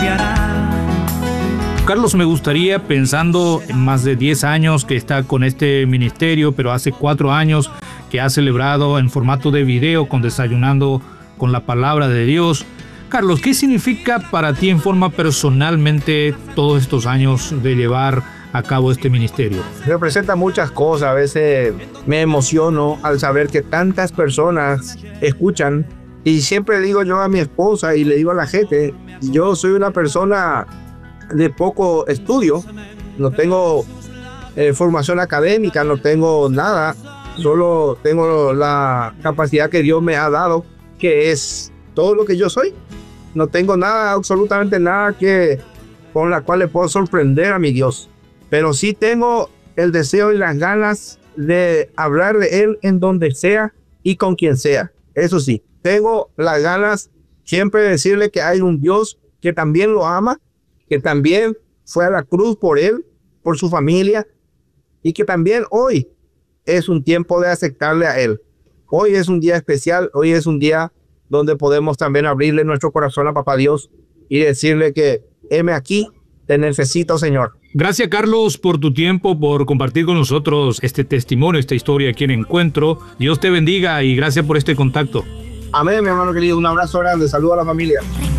limpiará. Carlos, me gustaría, pensando en más de 10 años que está con este ministerio, pero hace 4 años que ha celebrado en formato de video con Desayunando con la Palabra de Dios. Carlos, ¿qué significa para ti en forma personalmente todos estos años de llevar a cabo este ministerio? Representa muchas cosas. A veces me emociono al saber que tantas personas escuchan, y siempre digo yo a mi esposa y le digo a la gente, yo soy una persona de poco estudio, no tengo formación académica, no tengo nada, solo tengo la capacidad que Dios me ha dado, que es todo lo que yo soy. No tengo nada, absolutamente nada con la cual le puedo sorprender a mi Dios, pero sí tengo el deseo y las ganas de hablar de Él en donde sea y con quien sea. Eso sí, tengo las ganas siempre de decirle que hay un Dios que también lo ama, que también fue a la cruz por él, por su familia, y que también hoy es un tiempo de aceptarle a él. Hoy es un día especial, hoy es un día donde podemos también abrirle nuestro corazón a Papá Dios y decirle que heme aquí, te necesito, Señor. Gracias, Carlos, por tu tiempo, por compartir con nosotros este testimonio, esta historia aquí en Encuentro. Dios te bendiga y gracias por este contacto. Amén, mi hermano querido. Un abrazo grande. Saludos a la familia.